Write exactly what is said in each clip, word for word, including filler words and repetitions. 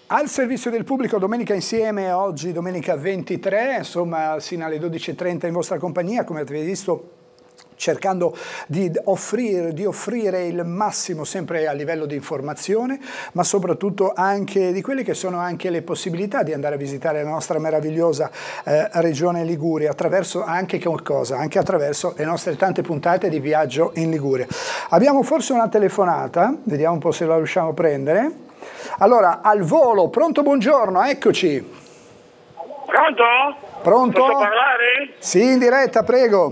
Al servizio del pubblico, domenica insieme, oggi domenica ventitré, insomma sino alle dodici e trenta in vostra compagnia, come avete visto, cercando di offrire, di offrire il massimo sempre a livello di informazione, ma soprattutto anche di quelle che sono anche le possibilità di andare a visitare la nostra meravigliosa eh, regione Liguria, attraverso anche qualcosa, anche attraverso le nostre tante puntate di viaggio in Liguria. Abbiamo forse una telefonata, vediamo un po' se la riusciamo a prendere. Allora, al volo, pronto, buongiorno, eccoci. Pronto? Pronto? Posso parlare? Sì, in diretta, prego.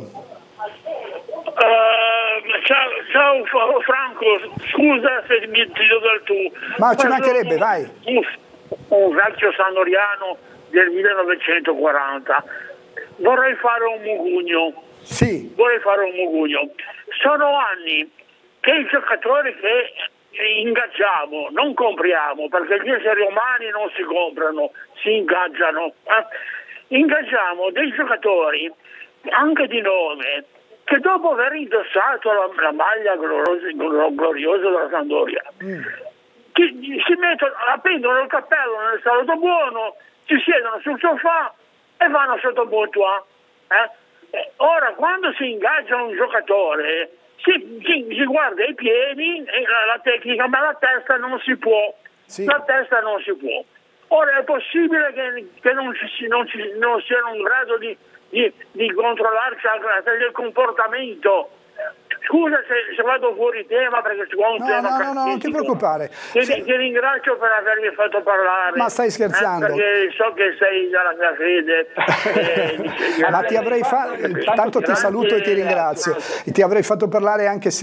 Uh, ciao, ciao Franco, scusa se mi ti do del tu. Ma ci mancherebbe, un, vai. Un, un vecchio sanoriano del millenovecentoquaranta. Vorrei fare un mugugno. Sì. Vorrei fare un mugugno. Sono anni che i giocatori che ingaggiamo, non compriamo, perché gli esseri umani non si comprano, si ingaggiano. Eh? Ingaggiamo dei giocatori, anche di nome, che dopo aver indossato la, la maglia gloriosa, gloriosa della Sampdoria, mm. si, si mettono, appendono il cappello nel saluto buono, si siedono sul sofà e vanno sotto Bourtois. Eh? Ora, quando si ingaggia un giocatore, si, si, si guarda i piedi, la, la tecnica, ma la testa non si può. Sì. La testa non si può. Ora è possibile che, che non, ci, non, ci, non siano in grado di Di, di controllarci anche il comportamento. Scusa se, se vado fuori tema perché si vuole un no, tema no, no, no, non ti preoccupare. Ti, Se... ti ringrazio per avermi fatto parlare. Ma stai scherzando? Eh, perché so che sei dalla mia fede. eh, Ma ti avrei fatto, tanto ti saluto e ti ringrazio. Ti avrei fatto parlare anche se